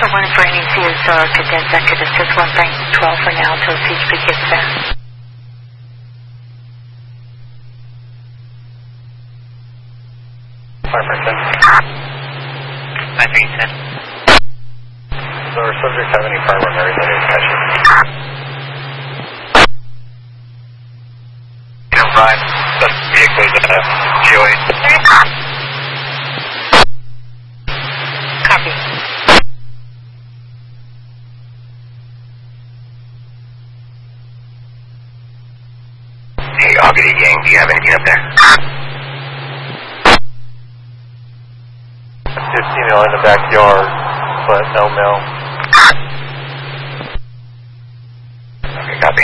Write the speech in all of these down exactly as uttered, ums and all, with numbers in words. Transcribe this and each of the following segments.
So one for N E C is uh, cadet executive assist one bank twelve for now until C H P gets there. five percent. five three ten. So our subjects have any primary that is catching? five, the vehicle is at G O A. Copy. Hey, Augity gang, do you have anything up there? fifteen mil in the backyard, but no mill. Okay, copy.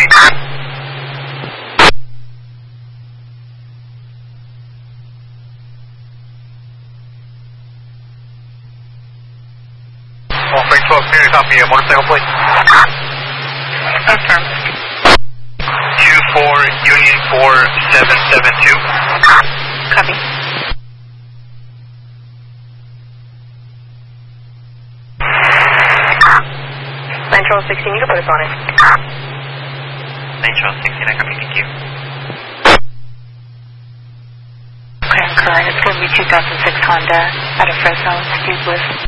Frank twelve, clear, copy, uh, motorcycle plate. Affirm. U four, Union four seven seven two. Copy. Central sixteen, you can put us on it. Central sixteen, I copy, thank you. Okay, I'm current. It's going to be two thousand six Honda out of Fresno, Steve Bliss.